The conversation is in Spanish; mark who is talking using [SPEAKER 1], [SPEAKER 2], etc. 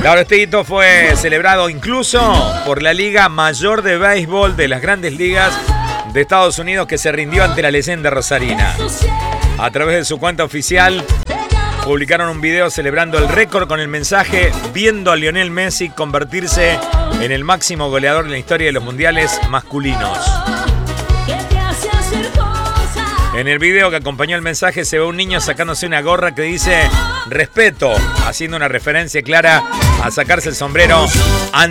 [SPEAKER 1] Claro, este hito fue celebrado incluso por la Liga Mayor de Béisbol de las Grandes Ligas de Estados Unidos, que se rindió ante la leyenda rosarina. A través de su cuenta oficial publicaron un video celebrando el récord con el mensaje viendo a Lionel Messi convertirse en el máximo goleador en la historia de los mundiales masculinos. En el video que acompañó el mensaje se ve un niño sacándose una gorra que dice respeto, haciendo una referencia clara a sacarse el sombrero ante